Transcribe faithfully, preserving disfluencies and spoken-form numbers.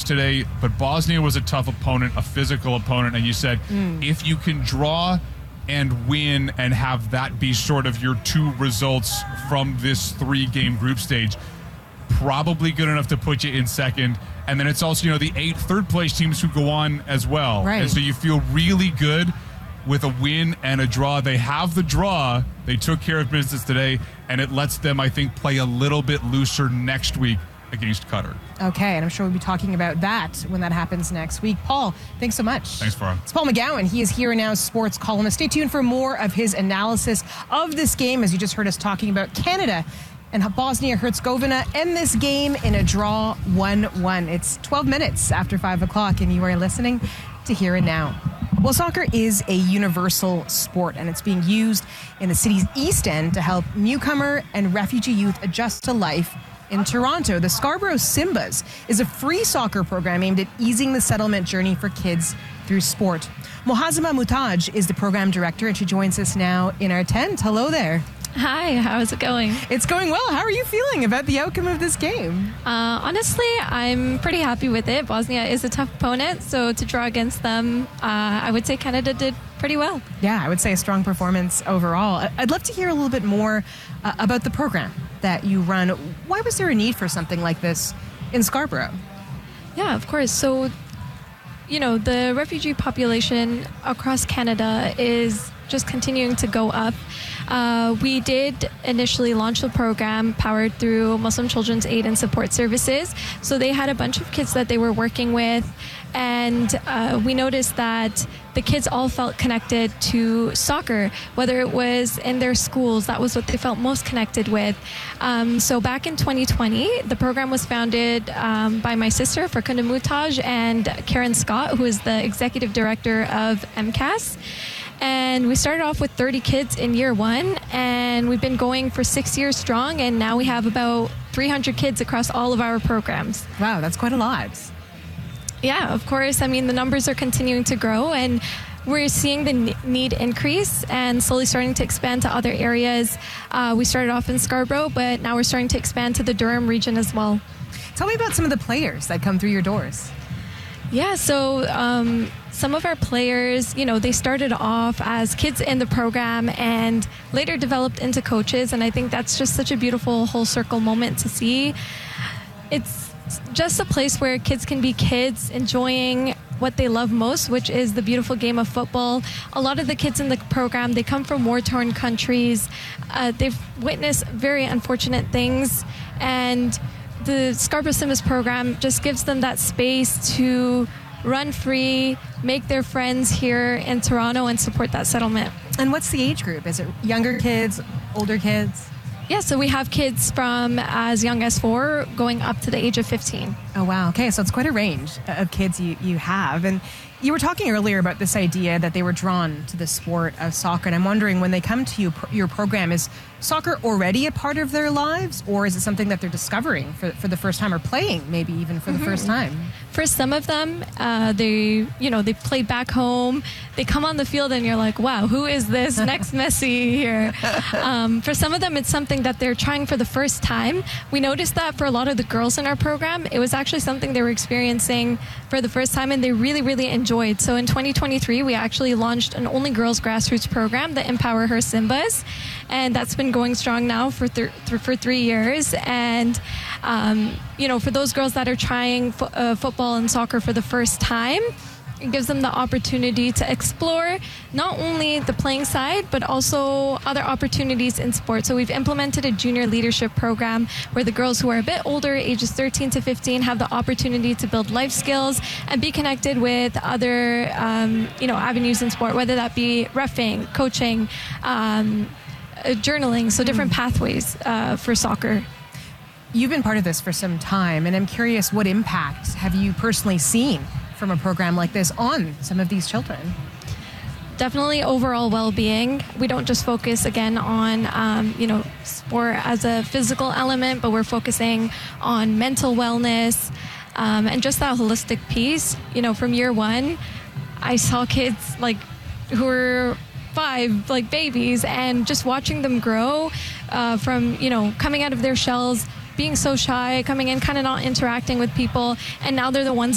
today, but Bosnia was a tough opponent, a physical opponent, and you said mm. if you can draw and win and have that be sort of your two results from this three-game group stage, probably good enough to put you in second. And then it's also, you know, the eight third-place teams who go on as well. Right. And so you feel really good with a win and a draw. They have the draw. They took care of business today, and it lets them, I think, play a little bit looser next week against Qatar. Okay, and I'm sure we'll be talking about that when that happens next week. Paul, thanks so much. Thanks, Farah. It's Paul McGowan. He is Here and Now sports columnist. Stay tuned for more of his analysis of this game, as you just heard us talking about Canada and Bosnia-Herzegovina end this game in a draw one one. It's twelve minutes after five o'clock, and you are listening to Here and Now. Well, soccer is a universal sport, and it's being used in the city's East End to help newcomer and refugee youth adjust to life in Toronto. The Scarborough Simbas is a free soccer program aimed at easing the settlement journey for kids through sport. Mohazama Mutaj is the program director, and she joins us now in our tent. Hello there. Hi, how's it going? It's going well. How are you feeling about the outcome of this game? Uh, honestly, I'm pretty happy with it. Bosnia is a tough opponent, so to draw against them, uh, I would say Canada did pretty well. Yeah, I would say a strong performance overall. I'd love to hear a little bit more uh, about the program that you run. Why was there a need for something like this in Scarborough? Yeah, of course. So, you know, the refugee population across Canada is just continuing to go up. Uh, we did initially launch the program powered through Muslim Children's Aid and Support Services. So they had a bunch of kids that they were working with, and uh, we noticed that the kids all felt connected to soccer, whether it was in their schools. That was what they felt most connected with. Um, so back in twenty twenty, the program was founded um, by my sister, Farkunda Mutaj, and Karen Scott, who is the executive director of M C A S. And we started off with thirty kids in year one, and we've been going for six years strong, and now we have about three hundred kids across all of our programs. Wow, that's quite a lot. Yeah, of course. I mean, the numbers are continuing to grow, and we're seeing the need increase and slowly starting to expand to other areas. Uh, we started off in Scarborough, but now we're starting to expand to the Durham region as well. Tell me about some of the players that come through your doors. Yeah, so um, some of our players, you know, they started off as kids in the program and later developed into coaches, and I think that's just such a beautiful whole circle moment to see. It's just a place where kids can be kids, enjoying what they love most, which is the beautiful game of football. A lot of the kids in the program, they come from war-torn countries. Uh, they've witnessed very unfortunate things, and the Scarborough Simbas program just gives them that space to run free, make their friends here in Toronto, and support that settlement. And what's the age group? Is it younger kids, older kids? Yeah, so we have kids from as young as four going up to the age of fifteen. Oh, wow. Okay, so it's quite a range of kids you, you have. And you were talking earlier about this idea that they were drawn to the sport of soccer. And I'm wondering, when they come to you, your program, is soccer already a part of their lives, or is it something that they're discovering for, for the first time, or playing maybe even for the mm-hmm. first time? For some of them, uh, they, you know, they play back home. They come on the field and you're like, wow, who is this next Messi here? Um, for some of them, it's something that they're trying for the first time. We noticed that for a lot of the girls in our program, it was actually something they were experiencing for the first time, and they really, really enjoyed. So in twenty twenty-three, we actually launched an only girls grassroots program, the Empower Her Simbas, and that's been going strong now for th- th- for three years. And um, you know, for those girls that are trying fo- uh, football and soccer for the first time, it gives them the opportunity to explore not only the playing side, but also other opportunities in sports. So we've implemented a junior leadership program where the girls who are a bit older, ages thirteen to fifteen, have the opportunity to build life skills and be connected with other, um, you know, avenues in sport, whether that be reffing, coaching, um, uh, journaling, so different mm. pathways uh, for soccer. You've been part of this for some time, and I'm curious, what impact have you personally seen from a program like this on some of these children? Definitely overall well-being. We don't just focus again on um, you know, sport as a physical element, but we're focusing on mental wellness um, and just that holistic piece. You know, from year one, I saw kids like who were five, like babies, and just watching them grow uh, from, you know, coming out of their shells, being so shy, coming in, kind of not interacting with people, and now they're the ones